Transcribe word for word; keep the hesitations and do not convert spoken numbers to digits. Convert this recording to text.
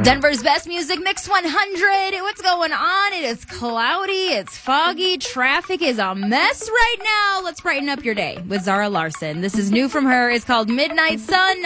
Denver's best music mix one hundred. What's going on? It is cloudy. It's foggy. Traffic is a mess right now. Let's brighten up your day with Zara Larson. This is new from her. It's called Midnight Sun